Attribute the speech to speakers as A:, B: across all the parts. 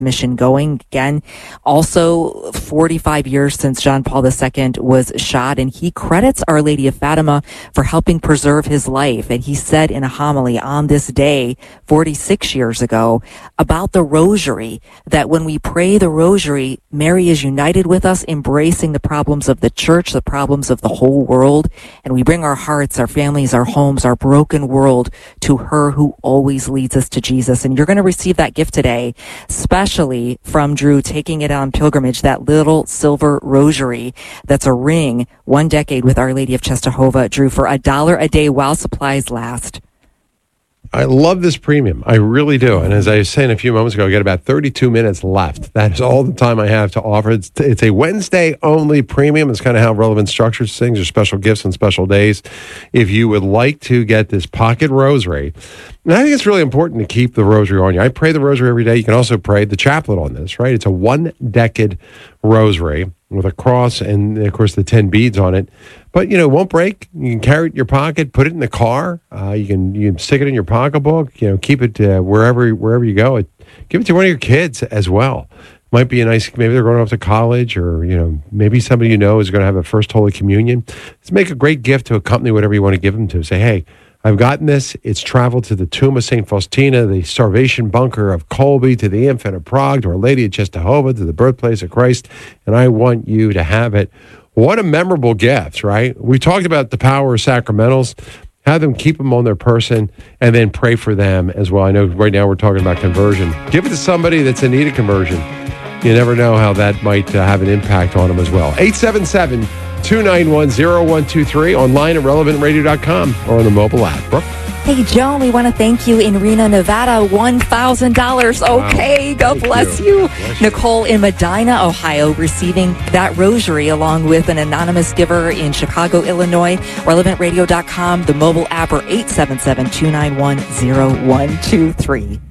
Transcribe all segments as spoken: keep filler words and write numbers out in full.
A: mission going. Again, also forty-five years since John Paul the Second was shot, and he credits Our Lady of Fatima for helping preserve his life. And he said in a homily on this day, forty-six years ago, about the rosary, that when we pray the rosary, Mary is united with us, embracing the problems of the church, the problems of the whole world, and we bring our hearts, our families, our homes, our broken world to her who always leads us to Jesus. And you're going to receive that gift today, especially from Drew, taking it on pilgrimage, that little silver rosary that's a ring, one decade with Our Lady of Czestochowa, Drew, for a dollar a day while supplies last.
B: I love this premium. I really do. And as I was saying a few moments ago, I got about thirty-two minutes left. That is all the time I have to offer. It's, it's a Wednesday-only premium. It's kind of how Relevant structures things. There's special gifts on special days. If you would like to get this pocket rosary, and I think it's really important to keep the rosary on you. I pray the rosary every day. You can also pray the chaplet on this, right? It's a one-decade rosary with a cross and, of course, the ten beads on it. But, you know, it won't break. You can carry it in your pocket, put it in the car. Uh, you can you can stick it in your pocketbook. You know, keep it uh, wherever wherever you go. It, give it to one of your kids as well. Might be a nice, maybe they're going off to college, or, you know, maybe somebody you know is going to have a first Holy Communion. Let's make a great gift to accompany whatever you want to give them to. Say, hey, I've gotten this. It's traveled to the tomb of Saint Faustina, the starvation bunker of Colby, to the infant of Prague, to Our Lady of Czestochowa, to the birthplace of Christ, and I want you to have it. What a memorable gift, right? We talked about the power of sacramentals. Have them keep them on their person, and then pray for them as well. I know right now we're talking about conversion. Give it to somebody that's in need of conversion. You never know how that might uh, have an impact on them as well. eight seven seven, two nine one, zero one two three, online at relevant radio dot com, or on the mobile app. Brooke?
A: Hey, Joan, we want to thank you in Reno, Nevada, one thousand dollars. Okay, wow. God
B: Thank
A: bless
B: you.
A: you.
B: Bless
A: Nicole in Medina, Ohio, receiving that rosary along with an anonymous giver in Chicago, Illinois. relevant radio dot com, the mobile app, or eight seven seven, two nine one, zero one two three.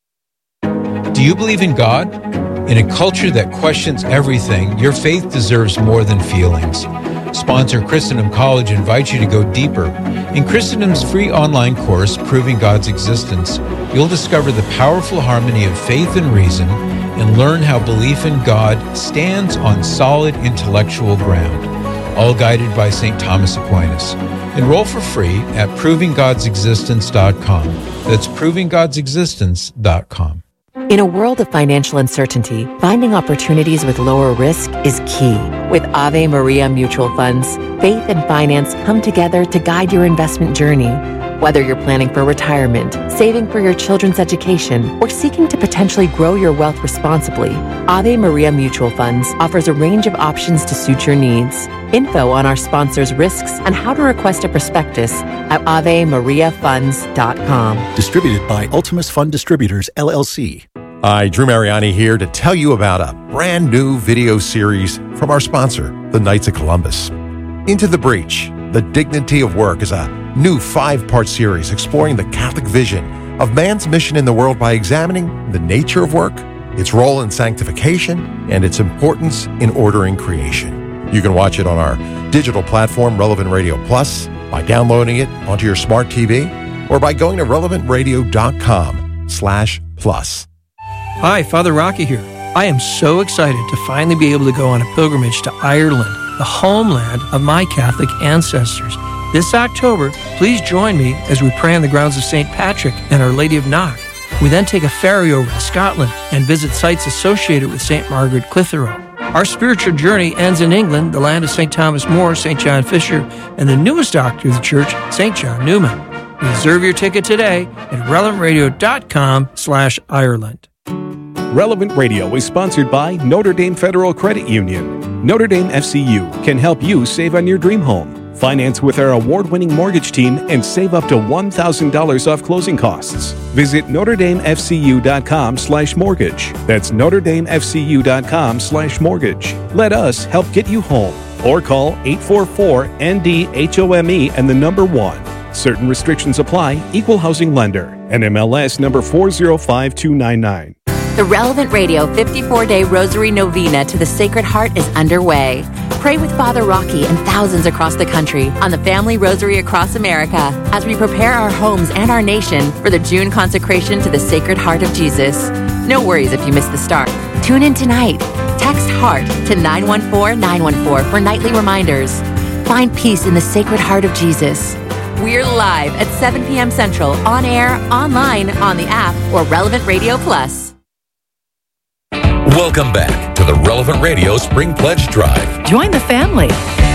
C: Do you believe in God? In a culture that questions everything, your faith deserves more than feelings. Sponsor Christendom College invites you to go deeper. In Christendom's free online course, Proving God's Existence, you'll discover the powerful harmony of faith and reason and learn how belief in God stands on solid intellectual ground, all guided by Saint Thomas Aquinas. Enroll for free at proving gods existence dot com. That's proving gods existence dot com.
D: In a world of financial uncertainty, finding opportunities with lower risk is key. With Ave Maria Mutual Funds, faith and finance come together to guide your investment journey. Whether you're planning for retirement, saving for your children's education, or seeking to potentially grow your wealth responsibly, Ave Maria Mutual Funds offers a range of options to suit your needs. Info on our sponsors' risks and how to request a prospectus at ave maria funds dot com.
E: Distributed by Ultimus Fund Distributors, L L C.
F: Hi, Drew Mariani here to tell you about a brand new video series from our sponsor, the Knights of Columbus. Into the Breach, The Dignity of Work is a new five-part series exploring the Catholic vision of man's mission in the world by examining the nature of work, its role in sanctification, and its importance in ordering creation. You can watch it on our digital platform, Relevant Radio Plus, by downloading it onto your smart T V, or by going to relevant radio dot com slash plus.
G: Hi, Father Rocky here. I am so excited to finally be able to go on a pilgrimage to Ireland, the homeland of my Catholic ancestors. This October, please join me as we pray on the grounds of Saint Patrick and Our Lady of Knock. We then take a ferry over to Scotland and visit sites associated with Saint Margaret Clitheroe. Our spiritual journey ends in England, the land of Saint Thomas More, Saint John Fisher, and the newest doctor of the church, Saint John Newman. Reserve your ticket today at relevant radio dot com slash Ireland.
H: Relevant Radio is sponsored by Notre Dame Federal Credit Union. Notre Dame F C U can help you save on your dream home. Finance with our award-winning mortgage team and save up to one thousand dollars off closing costs. Visit notre dame f c u dot com slash mortgage. That's notre dame f c u dot com slash mortgage. Let us help get you home. Or call eight four four N D H O M E and the number one. Certain restrictions apply. Equal housing lender. N M L S number four zero five two nine nine.
D: The Relevant Radio fifty-four day Rosary Novena to the Sacred Heart is underway. Pray with Father Rocky and thousands across the country on the Family Rosary across America as we prepare our homes and our nation for the June consecration to the Sacred Heart of Jesus. No worries if you miss the start. Tune in tonight. Text HEART to nine one four nine one four for nightly reminders. Find peace in the Sacred Heart of Jesus. We're live at seven p.m. Central, on air, online, on the app, or Relevant Radio Plus.
I: Welcome back to the Relevant Radio Spring Pledge Drive.
J: Join the family.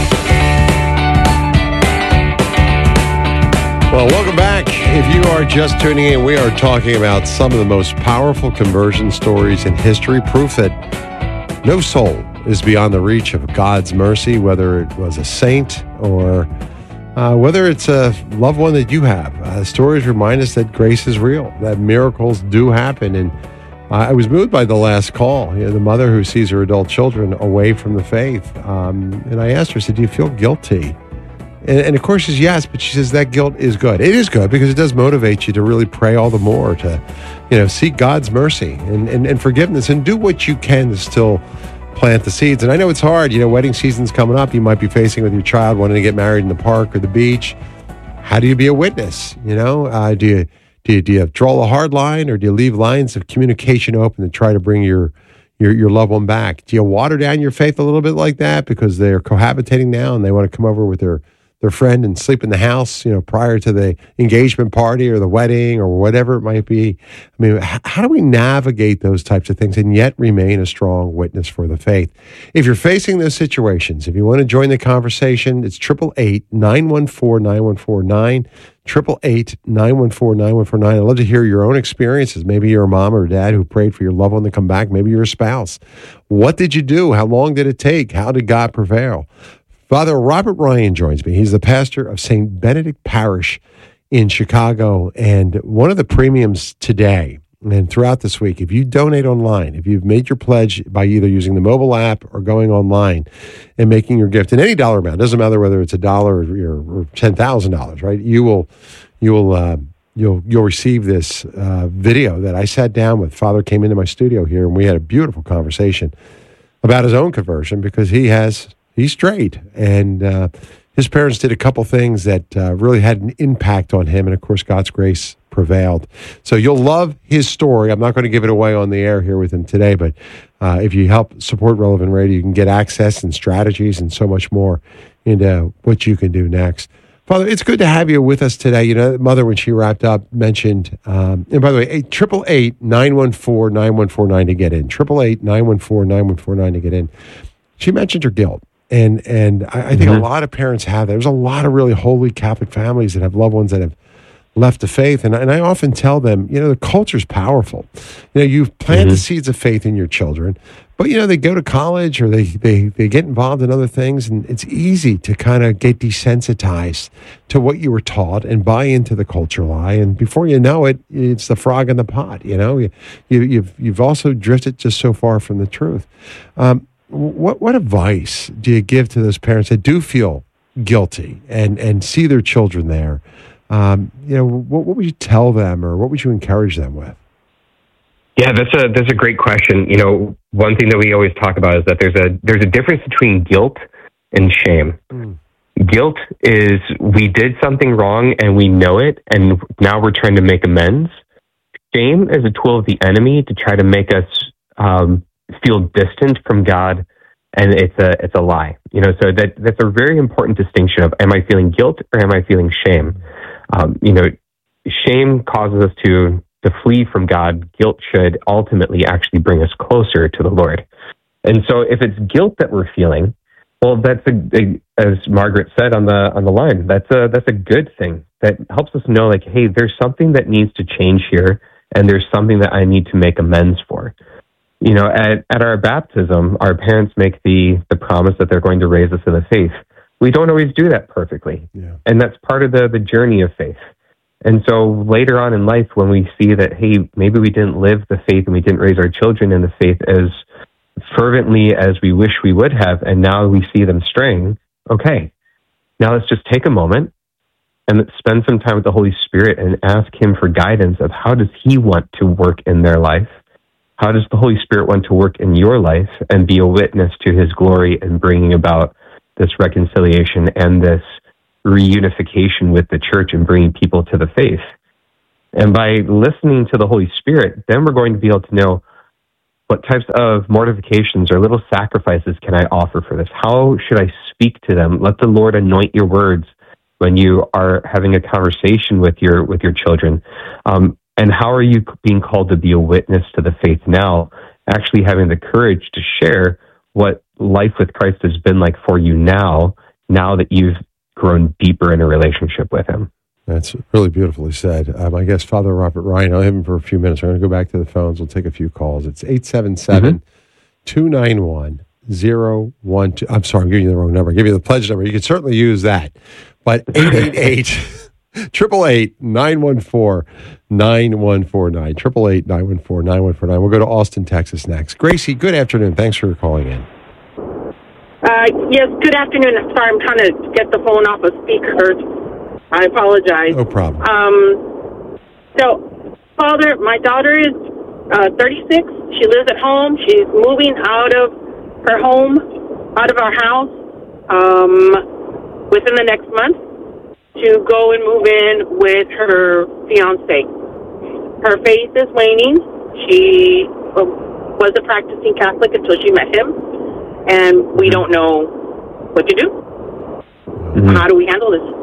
B: Well, welcome back. If you are just tuning in, we are talking about some of the most powerful conversion stories in history, proof that no soul is beyond the reach of God's mercy, whether it was a saint or uh, whether it's a loved one that you have. Uh, stories remind us that grace is real, that miracles do happen. And uh, I was moved by the last call, you know, the mother who sees her adult children away from the faith. Um, and I asked her, I said, do you feel guilty? And, and of course, she's yes, but she says that guilt is good. It is good because it does motivate you to really pray all the more, to, you know, seek God's mercy and, and, and forgiveness and do what you can to still plant the seeds. And I know it's hard. You know, wedding season's coming up. You might be facing with your child wanting to get married in the park or the beach. How do you be a witness? You know, uh, do you do you do you draw a hard line, or do you leave lines of communication open to try to bring your your your loved one back? Do you water down your faith a little bit like that because they're cohabitating now and they want to come over with their their friend and sleep in the house, you know, prior to the engagement party or the wedding or whatever it might be? I mean, how do we navigate those types of things and yet remain a strong witness for the faith? If you're facing those situations, if you want to join the conversation, it's eight eight eight, nine one four, nine one four nine, eight eight eight, nine one four, nine one four nine. I'd love to hear your own experiences. Maybe you're a mom or a dad who prayed for your loved one to come back. Maybe you're a spouse. What did you do? How long did it take? How did God prevail? Father Robert Ryan joins me. He's the pastor of Saint Benedict Parish in Chicago. And one of the premiums today and throughout this week, if you donate online, if you've made your pledge by either using the mobile app or going online and making your gift in any dollar amount, doesn't matter whether it's a dollar or, or ten thousand dollars, right? You will, you will, uh, you'll, you'll receive this uh, video that I sat down with. Father came into my studio here and we had a beautiful conversation about his own conversion because he has. He's straight, and uh, his parents did a couple things that uh, really had an impact on him, and of course, God's grace prevailed. So you'll love his story. I'm not going to give it away on the air here with him today, but uh, if you help support Relevant Radio, you can get access and strategies and so much more into what you can do next. Father, it's good to have you with us today. You know, Mother, when she wrapped up, mentioned, um, and by the way, eight eight eight, nine one four, nine one four nine to get in. eight eight eight, nine one four, nine one four nine to get in. She mentioned her guilt. And and I, I think mm-hmm. a lot of parents have that. There's a lot of really holy Catholic families that have loved ones that have left the faith. And, and I often tell them, you know, the culture's powerful. You know, you've planted mm-hmm. the seeds of faith in your children, but, you know, they go to college or they, they, they get involved in other things, and it's easy to kind of get desensitized to what you were taught and buy into the culture lie. And before you know it, it's the frog in the pot, you know. You, you, you've, you've also drifted just so far from the truth. Um, What what advice do you give to those parents that do feel guilty and, and see their children there? Um, you know, what, what would you tell them, or what would you encourage them with?
K: Yeah, that's a that's a great question. You know, one thing that we always talk about is that there's a there's a difference between guilt and shame. Mm. Guilt is we did something wrong and we know it, and now we're trying to make amends. Shame is a tool of the enemy to try to make us um, feel distant from God, and it's a it's a lie. You know, so that that's a very important distinction of, am I feeling guilt or am I feeling shame? Um, you know, shame causes us to to flee from God. Guilt should ultimately actually bring us closer to the Lord. And so, if it's guilt that we're feeling, well, that's a, a as Margaret said on the on the line. That's a that's a good thing. That helps us know, like, hey, there's something that needs to change here, and there's something that I need to make amends for. You know, at, at our baptism, our parents make the, the promise that they're going to raise us in the faith. We don't always do that perfectly. Yeah. And that's part of the, the journey of faith. And so later on in life, when we see that, hey, maybe we didn't live the faith and we didn't raise our children in the faith as fervently as we wish we would have, and now we see them straying, okay, now let's just take a moment and spend some time with the Holy Spirit and ask Him for guidance of how does He want to work in their life? How does the Holy Spirit want to work in your life and be a witness to His glory and bringing about this reconciliation and this reunification with the church and bringing people to the faith? And by listening to the Holy Spirit, then we're going to be able to know, What types of mortifications or little sacrifices can I offer for this? How should I speak to them? Let the Lord anoint your words when you are having a conversation with your with your children. Um, and how are you being called to be a witness to the faith now? Actually having the courage to share what life with Christ has been like for you now, now that you've grown deeper in a relationship with him.
B: That's really beautifully said. Um, I guess Father Robert Ryan, I'll have him for a few minutes. We're going to go back to the phones. We'll take a few calls. It's eight seven seven, two nine one, zero one two. I'm sorry, I'm giving you the wrong number. I'll give you the pledge number. You can certainly use that. But eight eight eight, eight eight eight, nine one four, nine one four nine. eight eight eight, nine one four, nine one four nine. We'll go to Austin, Texas next. Gracie, good afternoon. Thanks for calling in.
J: Uh, yes, good afternoon. Sorry, I'm trying to get the phone off of speaker. I apologize.
B: No problem.
J: Um, so, Father, my daughter is uh, thirty-six. She lives at home. She's moving out of her home, out of our house, um, within the next month to go and move in with her fiancé. Her faith is waning. She uh, was a practicing Catholic until she met him, and we don't know what to do. Mm-hmm. How do we handle this?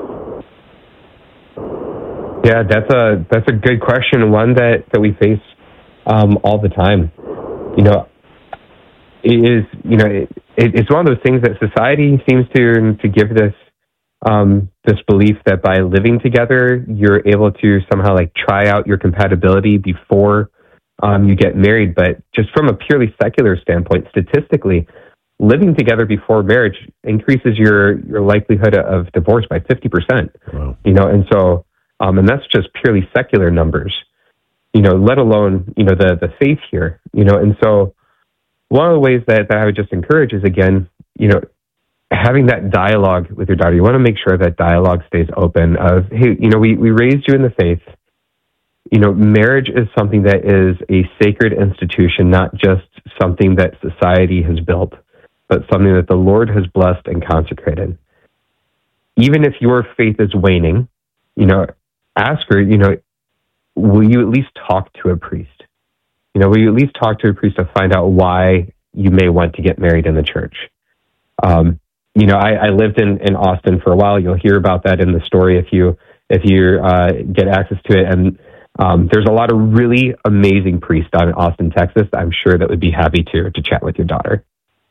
K: Yeah, that's a that's a good question, one that, that we face um, all the time. You know, it is you know it, it, it's one of those things that society seems to to give this um, this belief that by living together, you're able to somehow like try out your compatibility before um, you get married. But just from a purely secular standpoint, statistically, living together before marriage increases your your likelihood of divorce by fifty percent.
B: Wow.
K: You know, and so. Um, and that's just purely secular numbers, you know, let alone, you know, the, the faith here, you know. And so one of the ways that, that I would just encourage is, again, you know, having that dialogue with your daughter. You want to make sure that dialogue stays open of, hey, you know, we, we raised you in the faith. You know, marriage is something that is a sacred institution, not just something that society has built, but something that the Lord has blessed and consecrated. Even if your faith is waning, you know, ask her, you know, will you at least talk to a priest? You know, will you at least talk to a priest to find out why you may want to get married in the church? Um, you know, I, I lived in, in Austin for a while. You'll hear about that in the story if you if you uh, get access to it. And um, there's a lot of really amazing priests down in Austin, Texas. I'm sure that would be happy to to chat with your daughter.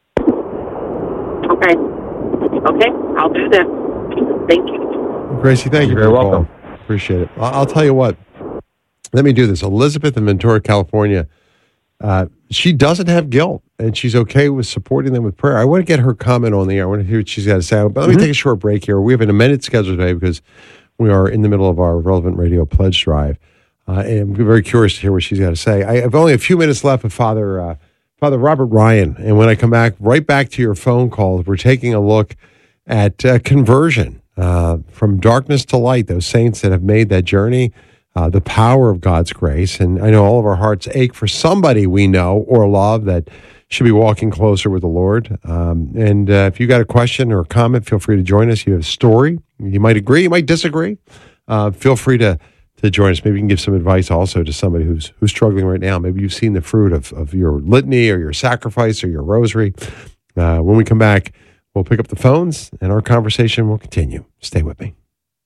J: Okay. Okay, I'll do that. Thank you.
B: Gracie, thank you.
K: You're very welcome.
B: Call. Appreciate it. I'll tell you what. Let me do this. Elizabeth in Ventura, California, uh, she doesn't have guilt, and she's okay with supporting them with prayer. I want to get her comment on the air. I want to hear what she's got to say. But let mm-hmm. me take a short break here. We have an amended schedule today because we are in the middle of our Relevant Radio pledge drive. Uh, and I'm very curious to hear what she's got to say. I have only a few minutes left with Father, uh, Father Robert Ryan. And when I come back, right back to your phone calls, we're taking a look at uh, conversion. Uh, from darkness to light, those saints that have made that journey, uh, the power of God's grace. And I know all of our hearts ache for somebody we know or love that should be walking closer with the Lord. Um, and uh, if you got a question or a comment, feel free to join us. You have a story. You might agree, you might disagree. Uh, feel free to to join us. Maybe you can give some advice also to somebody who's who's struggling right now. Maybe you've seen the fruit of, of your litany or your sacrifice or your rosary. Uh, when we come back, we'll pick up the phones, and our conversation will continue. Stay with me.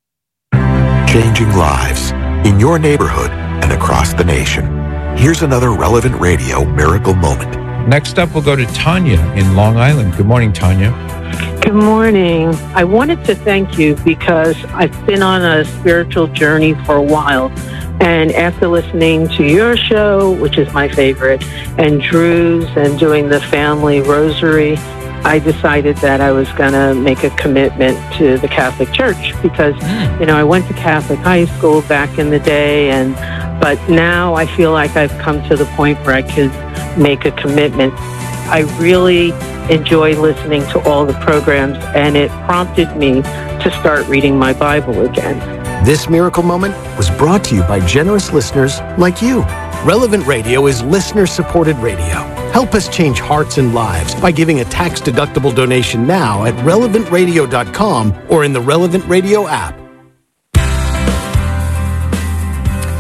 L: Changing lives in your neighborhood and across the nation. Here's another Relevant Radio miracle moment.
C: Next up, we'll go to Tanya in Long Island. Good morning, Tanya.
M: Good morning. I wanted to thank you because I've been on a spiritual journey for a while. And after listening to your show, which is my favorite, and Drew's and doing the family rosary, I decided that I was going to make a commitment to the Catholic Church because, you know, I went to Catholic high school back in the day, and but now I feel like I've come to the point where I could make a commitment. I really enjoy listening to all the programs, and it prompted me to start reading my Bible again.
N: This miracle moment was brought to you by generous listeners like you. Relevant Radio is listener-supported radio. Help us change hearts and lives by giving a tax-deductible donation now at relevant radio dot com or in the Relevant Radio app.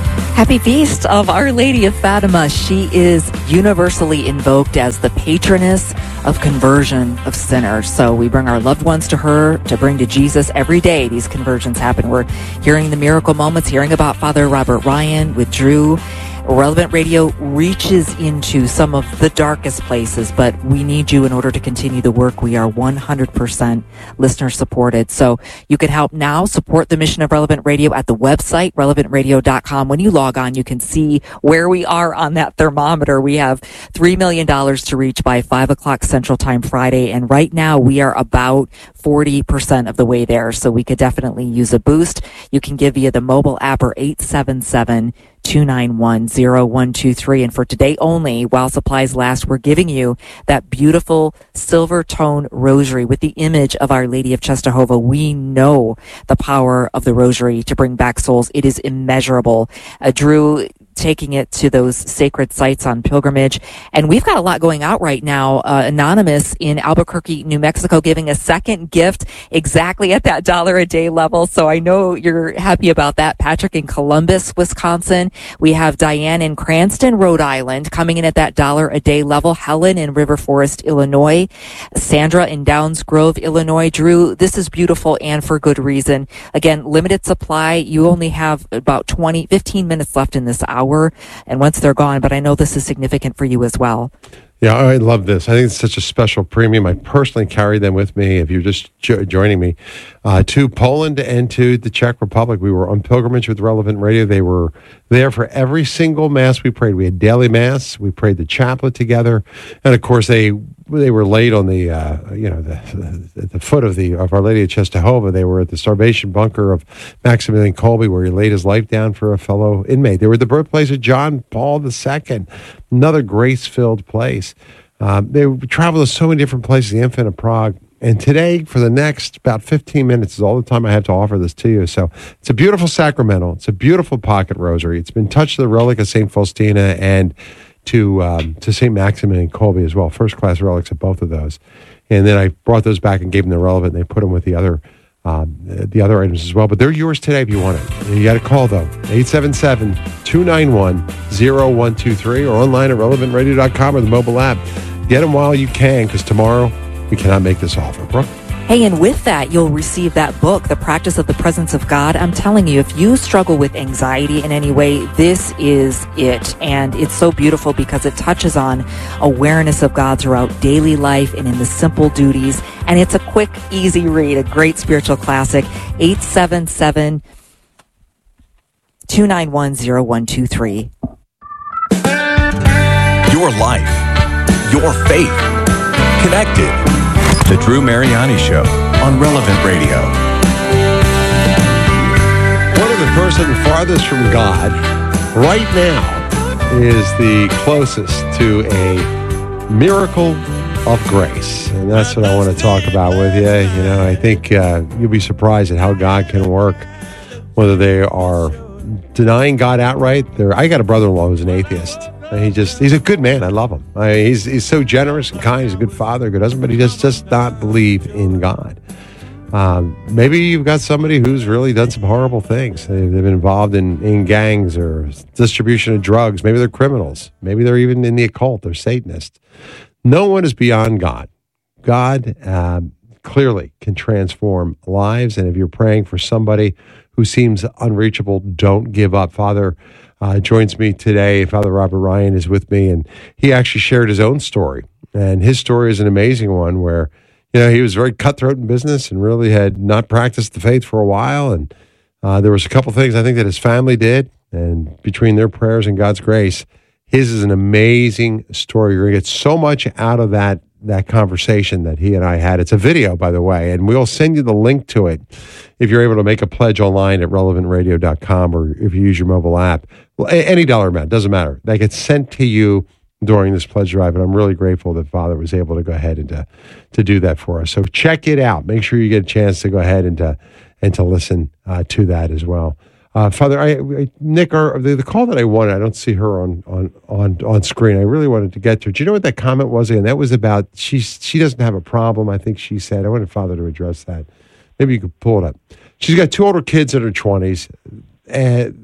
A: Happy Feast of Our Lady of Fatima. She is universally invoked as the patroness of conversion of sinners. So we bring our loved ones to her to bring to Jesus every day. These conversions happen. We're hearing the miracle moments, hearing about Father Robert Ryan with Drew. Relevant Radio reaches into some of the darkest places, but we need you in order to continue the work. We are one hundred percent listener supported. So you can help now support the mission of Relevant Radio at the website, relevant radio dot com. When you log on, you can see where we are on that thermometer. We have three million dollars to reach by five o'clock Central Time Friday. And right now we are about forty percent of the way there. So we could definitely use a boost. You can give via the mobile app or eight seven seven, two nine one, zero one two three. And for today only, while supplies last, we're giving you that beautiful silver tone rosary with the image of Our Lady of Czestochowa. We know the power of the rosary to bring back souls. It is immeasurable. Uh, Drew, taking it to those sacred sites on pilgrimage. And we've got a lot going out right now. Uh, Anonymous in Albuquerque, New Mexico, giving a second gift exactly at that dollar a day level. So I know you're happy about that. Patrick in Columbus, Wisconsin. We have Diane in Cranston, Rhode Island, coming in at that dollar a day level. Helen in River Forest, Illinois. Sandra in Downs Grove, Illinois. Drew, this is beautiful and for good reason. Again, limited supply. You only have about twenty, fifteen minutes left in this hour. And once they're gone, but I know this is significant for you as well.
B: Yeah, I love this. I think it's such a special premium. I personally carry them with me, if you're just jo- joining me, uh, to Poland and to the Czech Republic. We were on pilgrimage with Relevant Radio. They were there for every single Mass we prayed. We had daily Mass. We prayed the chaplet together. And, of course, they they were laid on the, uh, you know, the, the the foot of the of Our Lady of Czestochowa. They were at the starvation bunker of Maximilian Kolbe, where he laid his life down for a fellow inmate. They were at the birthplace of John Paul the Second, another grace-filled place. Um, they traveled to so many different places, the Infant of Prague. And today, for the next about fifteen minutes, is all the time I have to offer this to you. So it's a beautiful sacramental. It's a beautiful pocket rosary. It's been touched to the relic of Saint Faustina and to um, to Saint Maximilian Kolbe as well. First-class relics of both of those. And then I brought those back and gave them the Relevant, and they put them with the other um, the other items as well. But they're yours today if you want it. And you got to call, though, eight seven seven, two nine one, zero one two three or online at relevant radio dot com or the mobile app. Get them while you can, because tomorrow we cannot make this offer. Brooke?
A: Hey, and with that, you'll receive that book, The Practice of the Presence of God. I'm telling you, if you struggle with anxiety in any way, this is it. And it's so beautiful because it touches on awareness of God throughout daily life and in the simple duties. And it's a quick, easy read, a great spiritual classic. eight seven seven, two nine one, zero one two three.
O: Your life, your faith, connected. The Drew Mariani Show on Relevant Radio.
B: One of the person farthest from God right now is the closest to a miracle of grace. And that's what I want to talk about with you. You know, I think uh, you'll be surprised at how God can work, whether they are denying God outright. They're, I got a brother-in-law who's an atheist. He just, he's a good man. I love him. I, he's he's so generous and kind. He's a good father, a good husband, but he just does not believe in God. Um, maybe you've got somebody who's really done some horrible things. They've, they've been involved in, in gangs or distribution of drugs. Maybe they're criminals. Maybe they're even in the occult. They're Satanists. No one is beyond God. God um, clearly can transform lives. And if you're praying for somebody who seems unreachable, don't give up. Father Uh, joins me today. Father Robert Ryan is with me, and he actually shared his own story. And his story is an amazing one where, you know, he was very cutthroat in business and really had not practiced the faith for a while. And uh, there was a couple things I think that his family did, and between their prayers and God's grace, his is an amazing story. You're going to get so much out of that that conversation that he and I had. It's a video, by the way, and we'll send you the link to it if you're able to make a pledge online at relevant radio dot com or if you use your mobile app. Well, any dollar amount, doesn't matter. That gets sent to you during this pledge drive, and I'm really grateful that Father was able to go ahead and to, to do that for us. So check it out. Make sure you get a chance to go ahead and to, and to listen uh, to that as well. Uh, Father, I, I, Nick, our, the, the call that I wanted, I don't see her on, on, on, on screen. I really wanted to get to her. Do you know what that comment was again? That was about, she, she doesn't have a problem, I think she said. I wanted Father to address that. Maybe you could pull it up. She's got two older kids in her twenties. And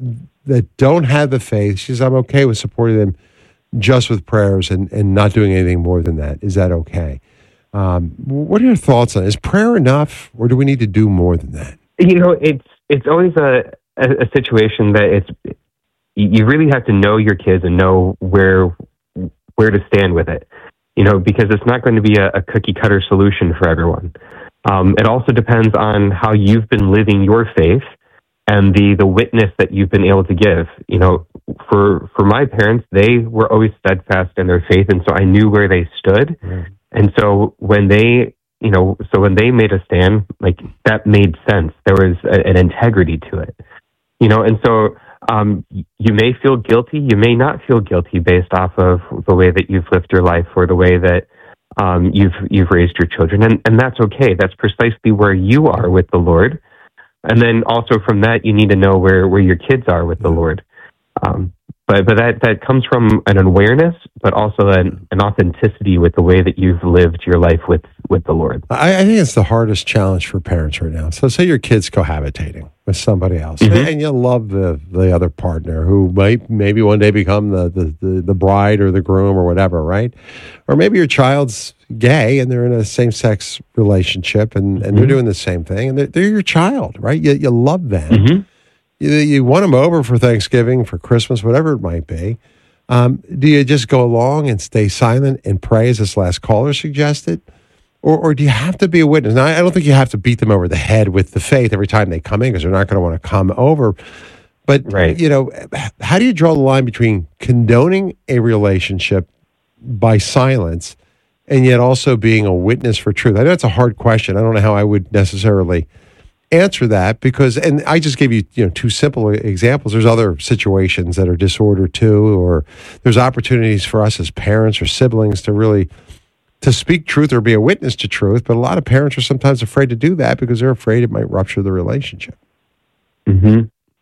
B: that don't have the faith. She says, I'm okay with supporting them just with prayers and, and not doing anything more than that. Is that okay? Um, what are your thoughts on it? Is prayer enough, or do we need to do more than that?
K: You know, it's it's always a, a, a situation that it's you really have to know your kids and know where where to stand with it. You know, because it's not going to be a, a cookie cutter solution for everyone. Um, it also depends on how you've been living your faith and the the witness that you've been able to give. You know, for for my parents, they were always steadfast in their faith, and so I knew where they stood. Mm. And so when they, you know, so when they made a stand, like that made sense. There was a, an integrity to it. You know, and so um, you may feel guilty, you may not feel guilty based off of the way that you've lived your life or the way that um, you've you've raised your children, and and that's okay. That's precisely where you are with the Lord. And then also from that, you need to know where, where your kids are with the Lord. Um, but but that, that comes from an awareness, but also an, an authenticity with the way that you've lived your life with, with the Lord.
B: I, I think it's the hardest challenge for parents right now. So say your kid's cohabitating with somebody else,
K: Mm-hmm.
B: and you love the, the other partner who might maybe one day become the, the, the, the bride or the groom or whatever, right? Or maybe your child's gay and they're in a same-sex relationship and, and
K: Mm-hmm.
B: they're doing the same thing, and they're, they're your child, right? You, you love them.
K: Mm-hmm.
B: You, you want them over for Thanksgiving, for Christmas, whatever it might be. Um, do you just go along and stay silent and pray, as this last caller suggested? Or, or do you have to be a witness? Now, I don't think you have to beat them over the head with the faith every time they come in, because they're not going to want to come over. But,
K: right.
B: you know, how do you draw the line between condoning a relationship by silence and yet also being a witness for truth? I know it's a hard question. I don't know how I would necessarily answer that, because, and I just gave you, you know, two simple examples. There's other situations that are disordered too, or there's opportunities for us as parents or siblings to really to speak truth or be a witness to truth. But a lot of parents are sometimes afraid to do that because they're afraid it might rupture the relationship.
K: Mm-hmm.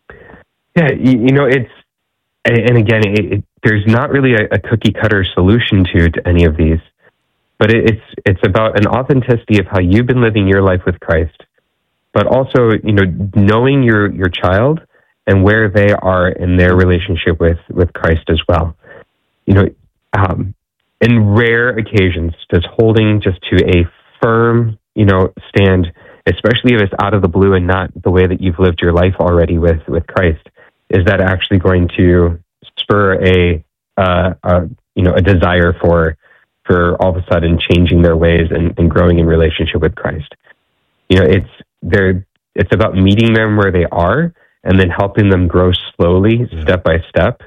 K: Yeah, you, you know, it's, and again, it, it, there's not really a, a cookie cutter solution to, to any of these, but it, it's, it's about an authenticity of how you've been living your life with Christ, but also, you know, knowing your, your child and where they are in their relationship with, with Christ as well. You know, um, in rare occasions, does holding just to a firm, you know, stand, especially if it's out of the blue and not the way that you've lived your life already with, with Christ, is that actually going to spur a, uh, a you know, a desire for, for all of a sudden changing their ways and, and growing in relationship with Christ? You know, it's, They're, it's about meeting them where they are and then helping them grow slowly, yeah. step by step,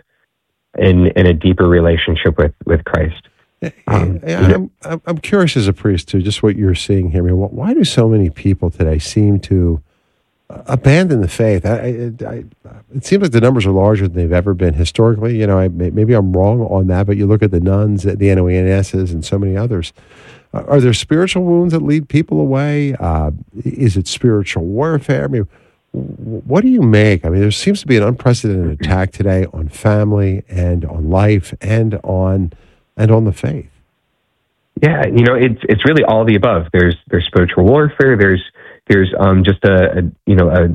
K: in, in a deeper relationship with, with Christ. Um,
B: I'm, I'm, I'm curious as a priest, too, just what you're seeing here. I mean, why do so many people today seem to abandon the faith? I, I, I, it seems like the numbers are larger than they've ever been historically. You know, I, maybe I'm wrong on that, but you look at the nuns, the N O E N S's, and so many others. Are there spiritual wounds that lead people away? Uh, is it spiritual warfare? I mean, what do you make? I mean, there seems to be an unprecedented attack today on family and on life and on and on the faith.
K: Yeah, you know, it's it's really all the above. There's there's spiritual warfare. There's there's um just a, a you know a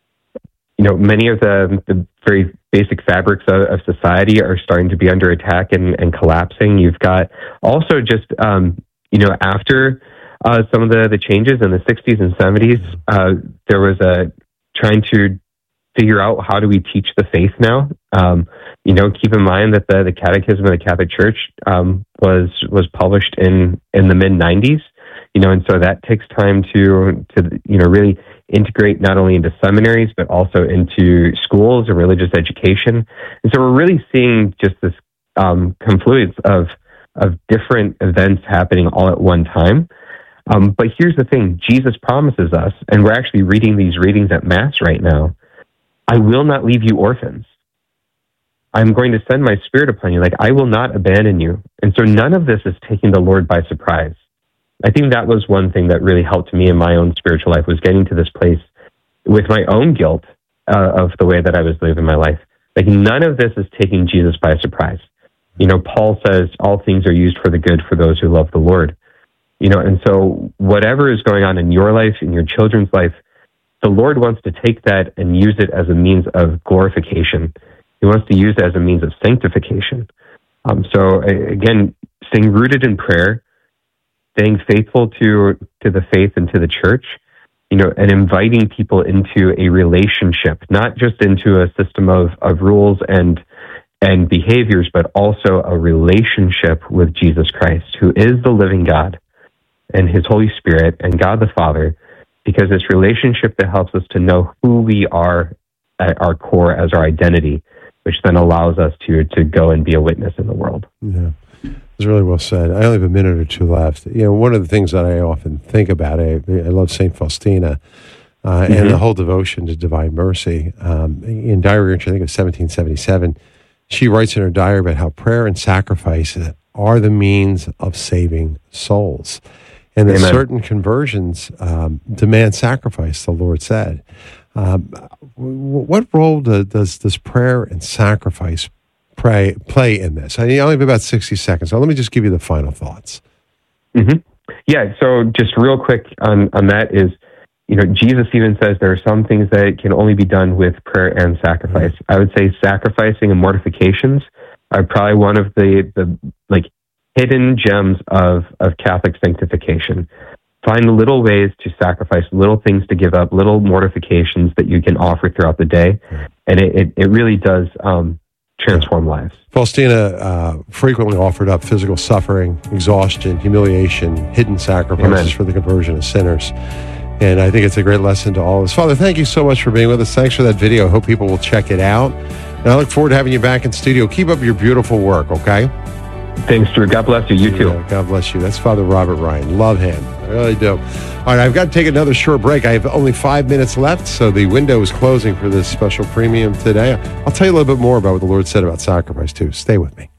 K: you know many of the the very basic fabrics of, of society are starting to be under attack and, and collapsing. You've got also just um. You know, after uh, some of the, the changes in the sixties and seventies, uh, there was a trying to figure out how do we teach the faith now. Um, you know, keep in mind that the, the Catechism of the Catholic Church um, was was published in, in the mid nineties. You know, and so that takes time to to you know really integrate not only into seminaries but also into schools and religious education. And so we're really seeing just this um, confluence of of different events happening all at one time. Um, but here's the thing, Jesus promises us, and we're actually reading these readings at Mass right now, I will not leave you orphans. I'm going to send my Spirit upon you. Like, I will not abandon you. And so none of this is taking the Lord by surprise. I think that was one thing that really helped me in my own spiritual life, was getting to this place with my own guilt uh, of the way that I was living my life. Like, none of this is taking Jesus by surprise. You know, Paul says all things are used for the good for those who love the Lord. You know, and so whatever is going on in your life, in your children's life, the Lord wants to take that and use it as a means of glorification. He wants to use it as a means of sanctification. Um, so again, staying rooted in prayer, staying faithful to to the faith and to the church, you know, and inviting people into a relationship, not just into a system of, of rules and and behaviors, but also a relationship with Jesus Christ, who is the living God, and his Holy Spirit, and God the Father, because it's relationship that helps us to know who we are at our core as our identity, which then allows us to to go and be a witness in the world.
B: Yeah, it's really well said. I only have a minute or two left. You know, one of the things that I often think about, I, I love Saint Faustina uh, mm-hmm. and the whole devotion to divine mercy. Um, in Diary Entry, I think it was seventeen seventy-seven, she writes in her diary about how prayer and sacrifice are the means of saving souls. And that certain conversions um, demand sacrifice, the Lord said. Um, what role do, does does prayer and sacrifice pray, play in this? I only have about sixty seconds, so let me just give you the final thoughts.
K: Mm-hmm. Yeah, so just real quick on, on that is, you know, Jesus even says there are some things that can only be done with prayer and sacrifice. Mm-hmm. I would say sacrificing and mortifications are probably one of the, the like, hidden gems of, of Catholic sanctification. Find little ways to sacrifice, little things to give up, little mortifications that you can offer throughout the day. And it, it, it really does um, transform lives.
B: Faustina uh, frequently offered up physical suffering, exhaustion, humiliation, hidden sacrifices Amen. For the conversion of sinners. And I think it's a great lesson to all of us. Father, thank you so much for being with us. Thanks for that video. I hope people will check it out. And I look forward to having you back in studio. Keep up your beautiful work, okay?
K: Thanks, Drew. God bless you. You too.
B: Yeah, God bless you. That's Father Robert Ryan. Love him. I really do. All right, I've got to take another short break. I have only five minutes left, so the window is closing for this special premium today. I'll tell you a little bit more about what the Lord said about sacrifice, too. Stay with me.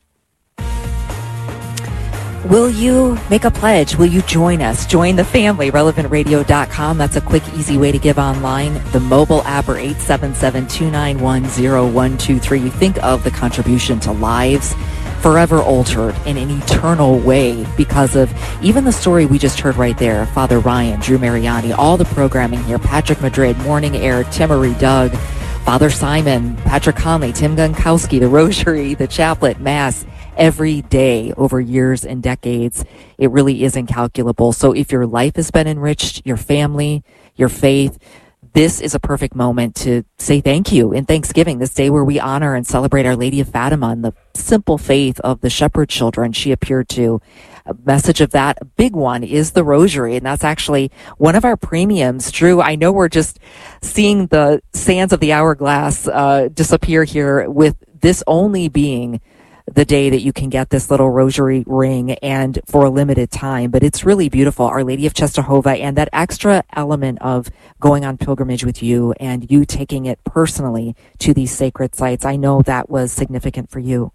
A: Will you make a pledge? Will you join us? Join the family, relevant radio dot com. That's a quick, easy way to give online. The mobile app or eight seven seven, two nine one, zero one two three. You think of the contribution to lives forever altered in an eternal way because of even the story we just heard right there. Father Ryan, Drew Mariani, all the programming here, Patrick Madrid, Morning Air, Timmery, Doug, Father Simon, Patrick Conley, Tim Gunkowski, the Rosary, the Chaplet, Mass, every day over years and decades. It really is incalculable. So if your life has been enriched, your family, your faith, this is a perfect moment to say thank you in Thanksgiving, this day where we honor and celebrate Our Lady of Fatima and the simple faith of the shepherd children she appeared to. A message of that, a big one, is the Rosary, and that's actually one of our premiums. Drew, I know we're just seeing the sands of the hourglass uh, disappear here, with this only being the day that you can get this little rosary ring, and for a limited time. But it's really beautiful, Our Lady of Czestochowa, and that extra element of going on pilgrimage with you and you taking it personally to these sacred sites. I know that was significant for you.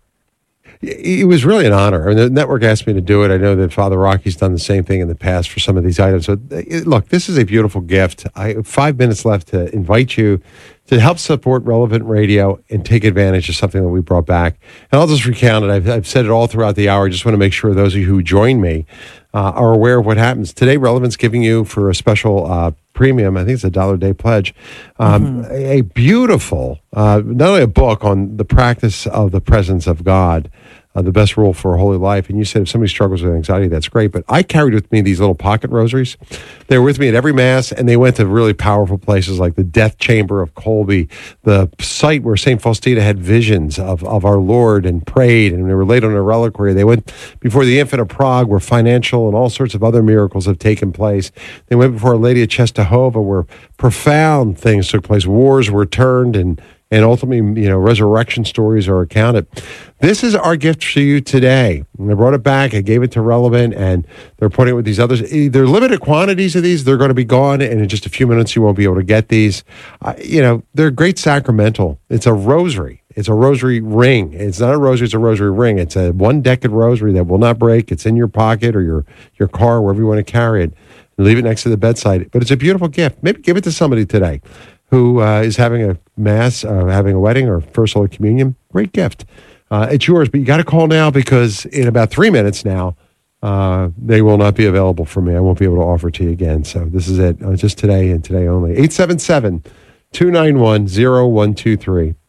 B: It was really an honor. I mean, the network asked me to do it. I know that Father Rocky's done the same thing in the past for some of these items. So, look, this is a beautiful gift. I have five minutes left to invite you to help support Relevant Radio and take advantage of something that we brought back. And I'll just recount it. I've, I've said it all throughout the hour. I just want to make sure those of you who join me uh, are aware of what happens. Today, Relevant's giving you, for a special uh, premium, I think it's a dollar a day pledge, um, mm-hmm. a, a beautiful, uh, not only a book on the practice of the presence of God, Uh, the best rule for a holy life. And you said if somebody struggles with anxiety, that's great. But I carried with me these little pocket rosaries. They were with me at every Mass, and they went to really powerful places like the Death Chamber of Colby, the site where Saint Faustina had visions of, of our Lord and prayed, and they were laid on a reliquary. They went before the Infant of Prague, where financial and all sorts of other miracles have taken place. They went before Our Lady of Czestochowa, where profound things took place. Wars were turned, and And ultimately, you know, resurrection stories are accounted. This is our gift to you today. And I brought it back. I gave it to Relevant, and they're putting it with these others. They're limited quantities of these. They're going to be gone, and in just a few minutes, you won't be able to get these. Uh, you know, they're great sacramental. It's a rosary. It's a rosary ring. It's not a rosary. It's a rosary ring. It's a one-decade rosary that will not break. It's in your pocket or your, your car, wherever you want to carry it. And leave it next to the bedside. But it's a beautiful gift. Maybe give it to somebody today who uh, is having a Mass, uh, having a wedding, or First Holy Communion. Great gift. Uh, it's yours, but you got to call now, because in about three minutes now, uh, they will not be available for me. I won't be able to offer it to you again. So this is it, uh, just today and today only. eight seven seven, two nine one, zero one two three.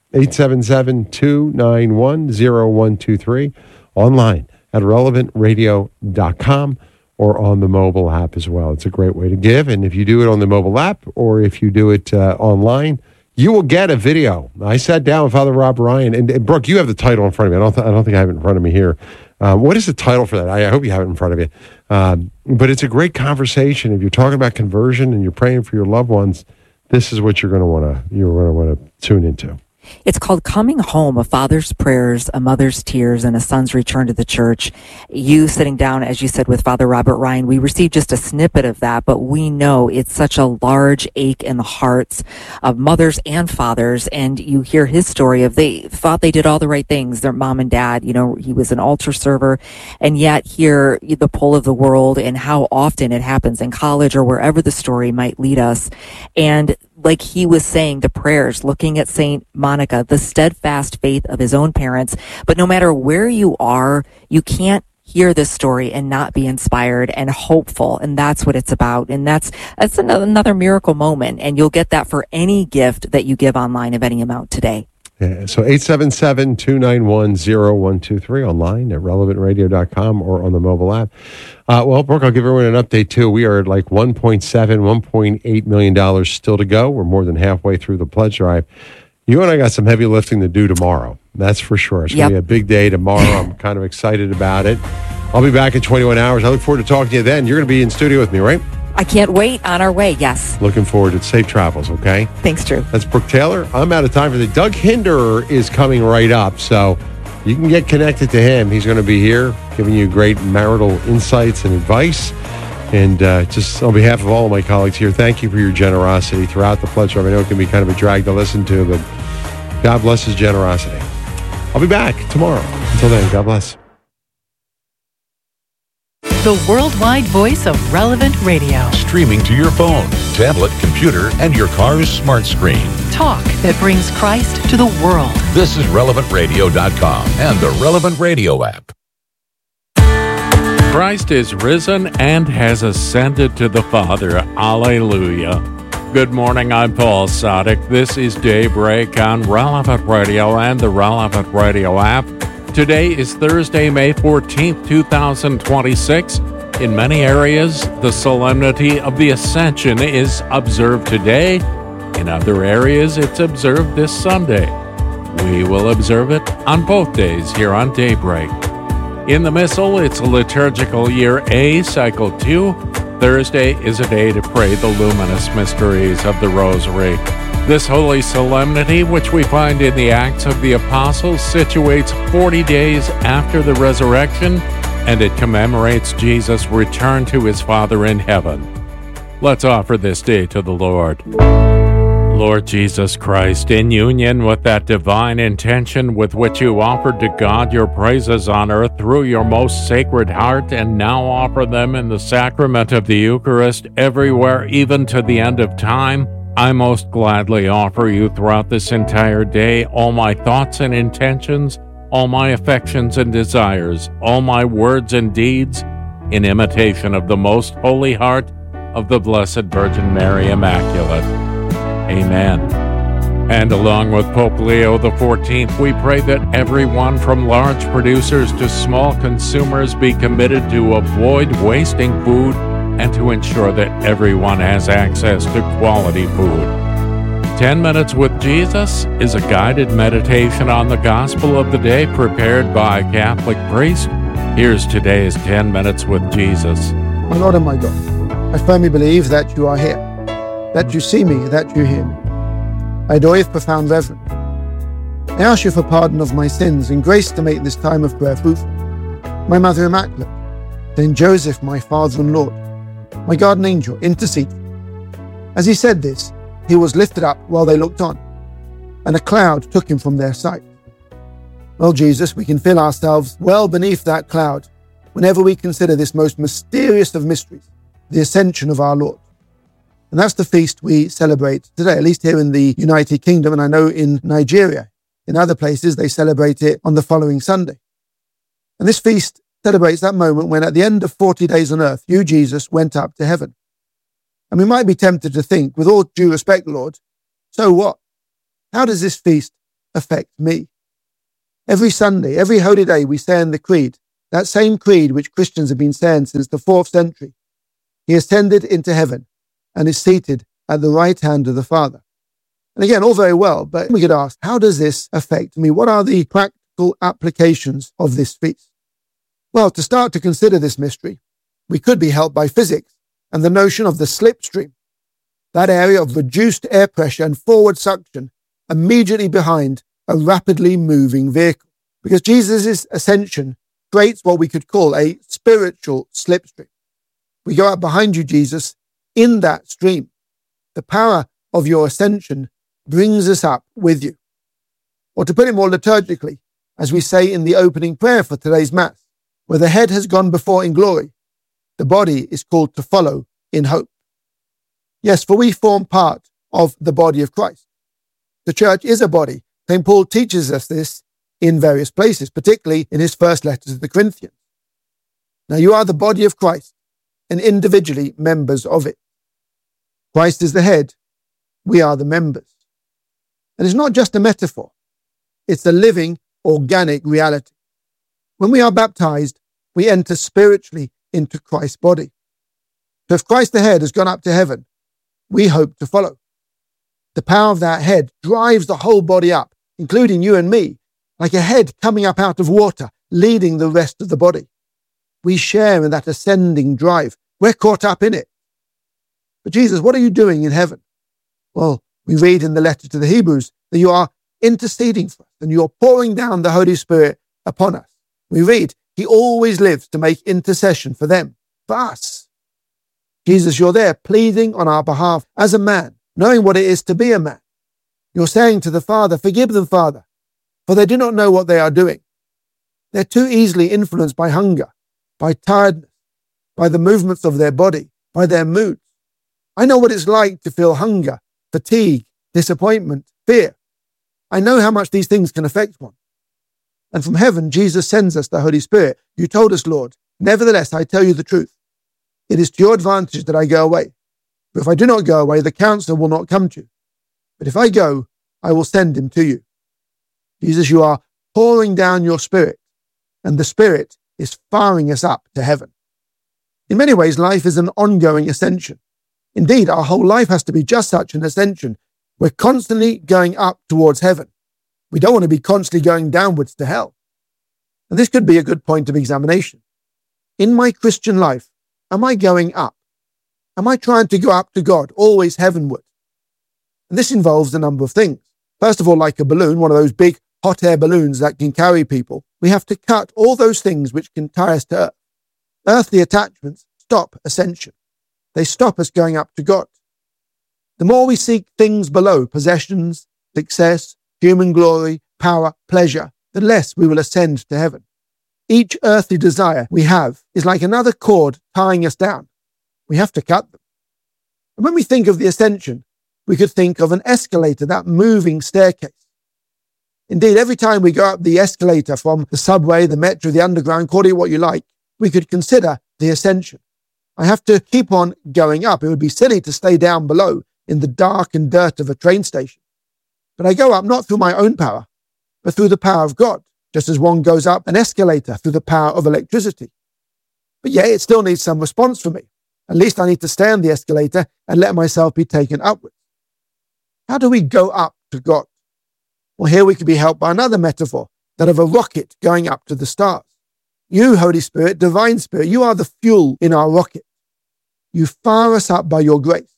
B: eight seven seven, two nine one, zero one two three, online at relevant radio dot com or on the mobile app as well. It's a great way to give. And if you do it on the mobile app or if you do it uh, online, you will get a video. I sat down with Father Rob Ryan, and, and Brooke, you have the title in front of me. I don't, th- I don't think I have it in front of me here. Uh, what is the title for that? I, I hope you have it in front of you. Um, but it's a great conversation. If you're talking about conversion and you're praying for your loved ones, this is what you're going to want to you're going to want to tune into.
A: It's called Coming Home, A Father's Prayers, A Mother's Tears, and a Son's Return to the Church. You sitting down, as you said, with Father Robert Ryan, we received just a snippet of that, but we know it's such a large ache in the hearts of mothers and fathers. And you hear his story of they thought they did all the right things. Their mom and dad, you know, he was an altar server, and yet hear the pull of the world and how often it happens in college or wherever the story might lead us. And like he was saying, the prayers, looking at Saint Monica, the steadfast faith of his own parents. But no matter where you are, you can't hear this story and not be inspired and hopeful. And that's what it's about. And that's, that's another, another miracle moment. And you'll get that for any gift that you give online of any amount today.
B: Yeah, so eight seven seven, two nine one, zero one two three online at relevant radio dot com or on the mobile app. Uh, well, Brooke, I'll give everyone an update, too. We are at like one point seven, one point eight million dollars still to go. We're more than halfway through the pledge drive. You and I got some heavy lifting to do tomorrow. That's for sure. It's
A: yep.
B: going to be a big day tomorrow. I'm kind of excited about it. I'll be back in twenty-one hours. I look forward to talking to you then. You're going to be in studio with me, right?
A: I can't wait. On our way, yes.
B: Looking forward to safe travels, okay?
A: Thanks, Drew.
B: That's Brooke Taylor. I'm out of time for the Doug Hinderer is coming right up, so you can get connected to him. He's going to be here giving you great marital insights and advice. And uh, just on behalf of all of my colleagues here, thank you for your generosity throughout the pledge drive. I know it can be kind of a drag to listen to, but God bless his generosity. I'll be back tomorrow. Until then, God bless.
P: The worldwide voice of Relevant Radio.
I: Streaming to your phone, tablet, computer, and your car's smart screen.
P: Talk that brings Christ to the world.
I: This is relevant radio dot com and the Relevant Radio app.
Q: Christ is risen and has ascended to the Father. Alleluia. Good morning, I'm Paul Sadek. This is Daybreak on Relevant Radio and the Relevant Radio app. Today is Thursday, May fourteenth, twenty twenty-six. In many areas, the solemnity of the Ascension is observed today. In other areas, it's observed this Sunday. We will observe it on both days here on Daybreak. In the Missal, it's liturgical year A, cycle two. Thursday is a day to pray the luminous mysteries of the Rosary. This holy solemnity, which we find in the Acts of the Apostles, situates forty days after the resurrection, and it commemorates Jesus' return to his Father in heaven. Let's offer this day to the Lord. Lord Jesus Christ, in union with that divine intention with which you offered to God your praises on earth through your most sacred heart, and now offer them in the sacrament of the Eucharist everywhere, even to the end of time, I most gladly offer you throughout this entire day all my thoughts and intentions, all my affections and desires, all my words and deeds, in imitation of the most holy heart of the Blessed Virgin Mary Immaculate. Amen. And along with Pope Leo the fourteenth, we pray that everyone from large producers to small consumers be committed to avoid wasting food and to ensure that everyone has access to quality food. Ten Minutes with Jesus is a guided meditation on the Gospel of the day prepared by a Catholic priest. Here's today's Ten Minutes with Jesus.
R: My Lord and my God, I firmly believe that you are here, that you see me, that you hear me. I adore you with profound reverence. I ask you for pardon of my sins and grace to make this time of prayer fruitful. My Mother Immaculate, Saint Joseph, my Father and Lord, my guardian angel, intercede. As he said this, he was lifted up while they looked on, and a cloud took him from their sight. Well, Jesus, we can feel ourselves well beneath that cloud whenever we consider this most mysterious of mysteries, the Ascension of our Lord. And that's the feast we celebrate today, at least here in the United Kingdom, and I know in Nigeria. In other places, they celebrate it on the following Sunday. And this feast celebrates that moment when at the end of forty days on earth, you, Jesus, went up to heaven. And we might be tempted to think, with all due respect, Lord, so what? How does this feast affect me? Every Sunday, every holy day, we say in the creed, that same creed which Christians have been saying since the fourth century, he ascended into heaven and is seated at the right hand of the Father. And again, all very well, but we could ask, how does this affect me? What are the practical applications of this feast? Well, to start to consider this mystery, we could be helped by physics and the notion of the slipstream, that area of reduced air pressure and forward suction immediately behind a rapidly moving vehicle. Because Jesus' ascension creates what we could call a spiritual slipstream. We go out behind you, Jesus, in that stream. The power of your ascension brings us up with you. Or to put it more liturgically, as we say in the opening prayer for today's Mass, where the head has gone before in glory, the body is called to follow in hope. Yes, for we form part of the body of Christ. The church is a body. Saint Paul teaches us this in various places, particularly in his first letter to the Corinthians. Now you are the body of Christ and individually members of it. Christ is the head. We are the members. And it's not just a metaphor. It's a living, organic reality. When we are baptized, we enter spiritually into Christ's body. So if Christ the head has gone up to heaven, we hope to follow. The power of that head drives the whole body up, including you and me, like a head coming up out of water, leading the rest of the body. We share in that ascending drive. We're caught up in it. But Jesus, what are you doing in heaven? Well, we read in the letter to the Hebrews that you are interceding for us and you're pouring down the Holy Spirit upon us. We read, he always lives to make intercession for them, for us. Jesus, you're there pleading on our behalf as a man, knowing what it is to be a man. You're saying to the Father, forgive them, Father, for they do not know what they are doing. They're too easily influenced by hunger, by tiredness, by the movements of their body, by their moods. I know what it's like to feel hunger, fatigue, disappointment, fear. I know how much these things can affect one. And from heaven, Jesus sends us the Holy Spirit. You told us, Lord, nevertheless, I tell you the truth. It is to your advantage that I go away. For if I do not go away, the Counselor will not come to you. But if I go, I will send him to you. Jesus, you are pouring down your Spirit, and the Spirit is firing us up to heaven. In many ways, life is an ongoing ascension. Indeed, our whole life has to be just such an ascension. We're constantly going up towards heaven. We don't want to be constantly going downwards to hell. And this could be a good point of examination. In my Christian life, am I going up? Am I trying to go up to God, always heavenward? And this involves a number of things. First of all, like a balloon, one of those big hot air balloons that can carry people, we have to cut all those things which can tie us to earth. Earthly attachments stop ascension. They stop us going up to God. The more we seek things below, possessions, success, human glory, power, pleasure, the less we will ascend to heaven. Each earthly desire we have is like another cord tying us down. We have to cut them. And when we think of the ascension, we could think of an escalator, that moving staircase. Indeed, every time we go up the escalator from the subway, the metro, the underground, call it what you like, we could consider the ascension. I have to keep on going up. It would be silly to stay down below in the dark and dirt of a train station. But I go up not through my own power, but through the power of God, just as one goes up an escalator through the power of electricity. But yeah, it still needs some response from me. At least I need to stay on the escalator and let myself be taken upwards. How do we go up to God? Well, here we could be helped by another metaphor, that of a rocket going up to the stars. You, Holy Spirit, Divine Spirit, you are the fuel in our rocket. You fire us up by your grace.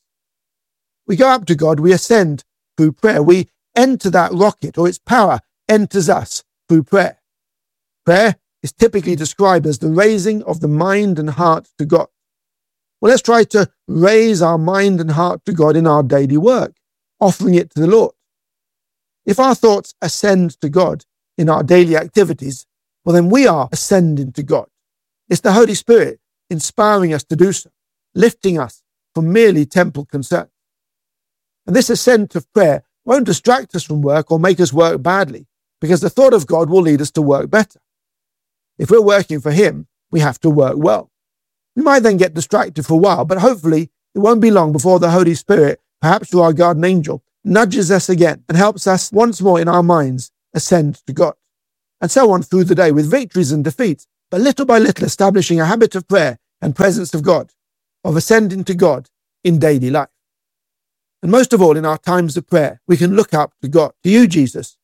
R: We go up to God, we ascend through prayer. We enter that rocket, or its power enters us through prayer. Prayer is typically described as the raising of the mind and heart to God. Well, let's try to raise our mind and heart to God in our daily work, offering it to the Lord. If our thoughts ascend to God in our daily activities, well, then we are ascending to God. It's the Holy Spirit inspiring us to do so, lifting us from merely temple concerns. And this ascent of prayer won't distract us from work or make us work badly, because the thought of God will lead us to work better. If we're working for him, we have to work well. We might then get distracted for a while, but hopefully it won't be long before the Holy Spirit, perhaps through our guardian angel, nudges us again and helps us once more in our minds ascend to God. And so on through the day with victories and defeats, but little by little establishing a habit of prayer and presence of God, of ascending to God in daily life. And most of all, in our times of prayer, we can look up to God, to you, Jesus.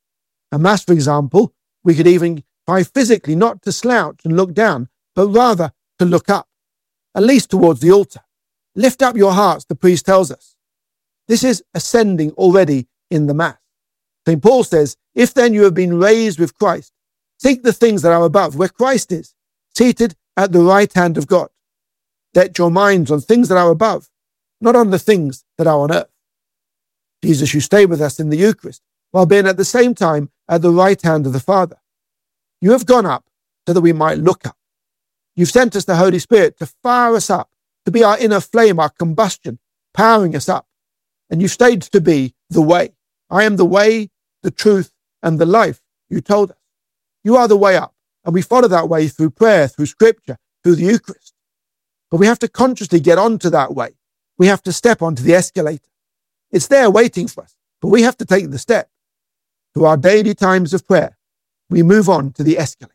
R: At Mass, for example, we could even try physically not to slouch and look down, but rather to look up, at least towards the altar. Lift up your hearts, the priest tells us. This is ascending already in the Mass. Saint Paul says, if then you have been raised with Christ, seek the things that are above, where Christ is, seated at the right hand of God. Set your minds on things that are above, not on the things that are on earth. Jesus, you stay with us in the Eucharist, while being at the same time at the right hand of the Father. You have gone up so that we might look up. You've sent us the Holy Spirit to fire us up, to be our inner flame, our combustion, powering us up. And you've stayed to be the way. I am the way, the truth, and the life, you told us. You are the way up, and we follow that way through prayer, through Scripture, through the Eucharist. But we have to consciously get onto that way. We have to step onto the escalator. It's there waiting for us, but we have to take the step. Through our daily times of prayer, we move on to the escalator.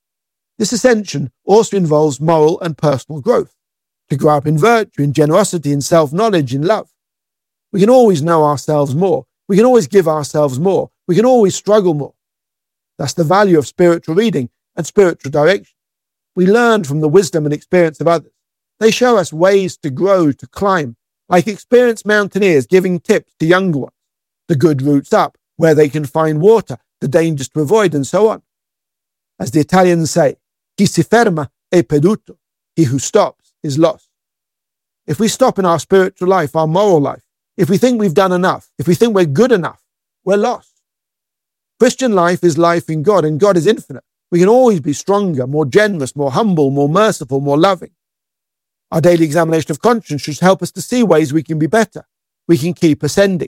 R: This ascension also involves moral and personal growth, to grow up in virtue, in generosity, in self-knowledge, in love. We can always know ourselves more. We can always give ourselves more. We can always struggle more. That's the value of spiritual reading and spiritual direction. We learn from the wisdom and experience of others. They show us ways to grow, to climb, like experienced mountaineers giving tips to younger ones, the good routes up, where they can find water, the dangers to avoid, and so on. As the Italians say, chi si ferma è perduto, he who stops is lost. If we stop in our spiritual life, our moral life, if we think we've done enough, if we think we're good enough, we're lost. Christian life is life in God, and God is infinite. We can always be stronger, more generous, more humble, more merciful, more loving. Our daily examination of conscience should help us to see ways we can be better. We can keep ascending.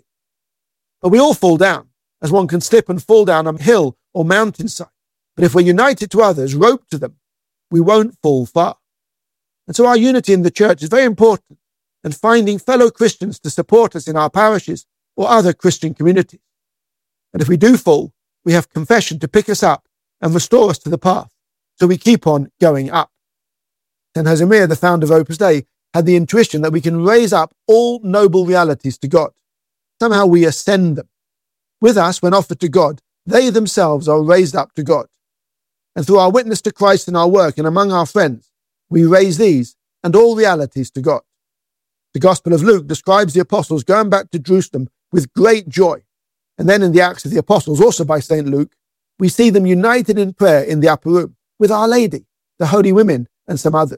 R: But we all fall down, as one can slip and fall down a hill or mountainside. But if we're united to others, roped to them, we won't fall far. And so our unity in the church is very important, and finding fellow Christians to support us in our parishes or other Christian communities. And if we do fall, we have confession to pick us up and restore us to the path, so we keep on going up. Saint Josemaria, the founder of Opus Dei, had the intuition that we can raise up all noble realities to God. Somehow we ascend them. With us, when offered to God, they themselves are raised up to God. And through our witness to Christ in our work and among our friends, we raise these and all realities to God. The Gospel of Luke describes the apostles going back to Jerusalem with great joy. And then in the Acts of the Apostles, also by Saint Luke, we see them united in prayer in the upper room with Our Lady, the holy women, and some others.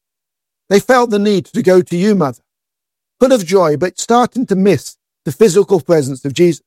R: They felt the need to go to you, Mother, full of joy, but starting to miss the physical presence of Jesus.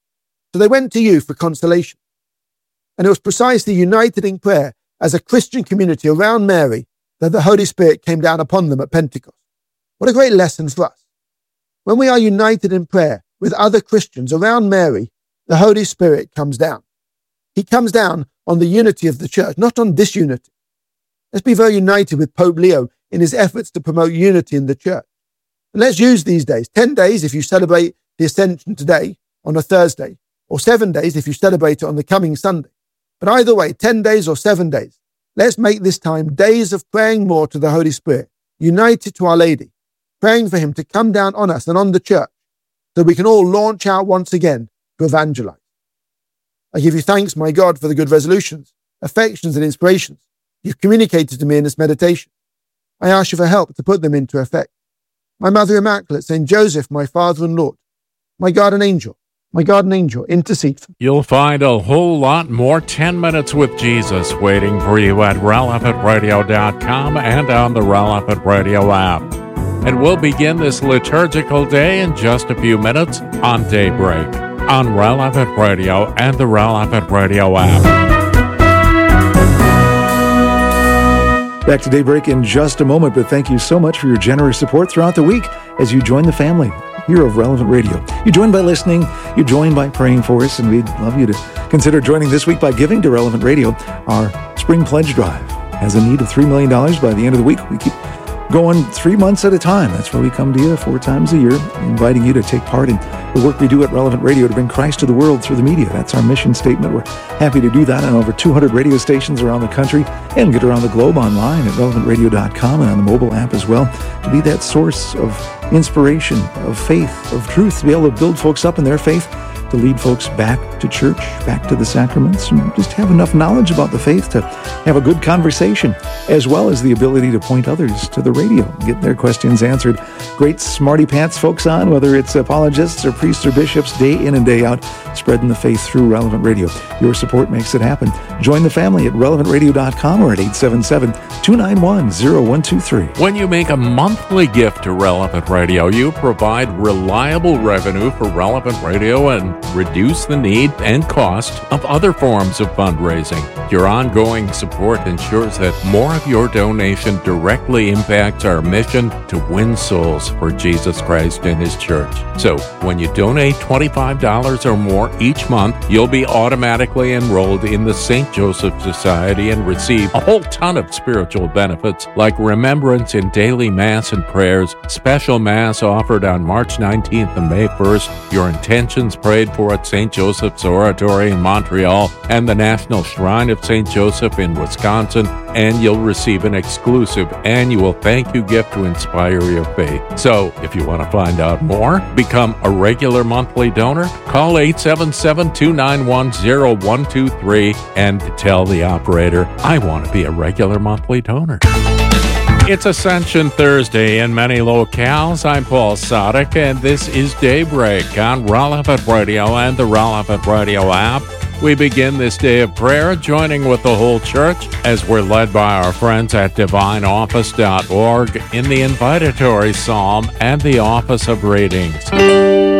R: So they went to you for consolation. And it was precisely united in prayer as a Christian community around Mary that the Holy Spirit came down upon them at Pentecost. What a great lesson for us. When we are united in prayer with other Christians around Mary, the Holy Spirit comes down. He comes down on the unity of the church, not on disunity. Let's be very united with Pope Leo in his efforts to promote unity in the church. And let's use these days, ten days if you celebrate the Ascension today on a Thursday, or seven days if you celebrate it on the coming Sunday. But either way, ten days or seven days, let's make this time days of praying more to the Holy Spirit, united to Our Lady, praying for him to come down on us and on the church, so we can all launch out once again to evangelize. I give you thanks, my God, for the good resolutions, affections, and inspirations you've communicated to me in this meditation. I ask you for help to put them into effect. My Mother Immaculate, Saint Joseph, my Father and Lord, my guardian angel, my guardian angel, intercede for me.
Q: You'll find a whole lot more ten minutes with Jesus waiting for you at relevant radio dot com and on the Relevant Radio app. And we'll begin this liturgical day in just a few minutes on Daybreak on Relevant Radio and the Relevant Radio app.
S: Back to Daybreak in just a moment, but thank you so much for your generous support throughout the week as you join the family here of Relevant Radio. You join by listening, you join by praying for us, and we'd love you to consider joining this week by giving to Relevant Radio. Our Spring Pledge Drive has a need of three million dollars by the end of the week. We keep going three months at a time. That's why we come to you four times a year, inviting you to take part in the work we do at Relevant Radio to bring Christ to the world through the media. That's our mission statement. We're happy to do that on over two hundred radio stations around the country and get around the globe online at relevant radio dot com and on the mobile app as well, to be that source of inspiration, of faith, of truth, to be able to build folks up in their faith, to lead folks back to church, back to the sacraments, and just have enough knowledge about the faith to have a good conversation, as well as the ability to point others to the radio, get their questions answered. Great smarty pants folks on, whether it's apologists or priests or bishops, day in and day out, spreading the faith through Relevant Radio. Your support makes it happen. Join the family at relevant radio dot com or at eight seven seven, two nine one, zero one two three.
Q: When you make a monthly gift to Relevant Radio, you provide reliable revenue for Relevant Radio and reduce the need and cost of other forms of fundraising. Your ongoing support ensures that more of your donation directly impacts our mission to win souls for Jesus Christ and His church. So, when you donate twenty-five dollars or more each month, you'll be automatically enrolled in the Saint Joseph Society and receive a whole ton of spiritual benefits like remembrance in daily Mass and prayers, special Mass offered on March nineteenth and May first, your intentions prayed for at Saint Joseph's Oratory in Montreal and the National Shrine of Saint Joseph in Wisconsin, and you'll receive an exclusive annual thank you gift to inspire your faith. So, if you want to find out more, become a regular monthly donor, call eight seven seven, two nine one, zero one two three and tell the operator, I want to be a regular monthly donor. It's Ascension Thursday in many locales. I'm Paul Sadek, and this is Daybreak on Relevant Radio and the Relevant Radio app. We begin this day of prayer joining with the whole church as we're led by our friends at divine office dot org in the invitatory psalm and the office of readings.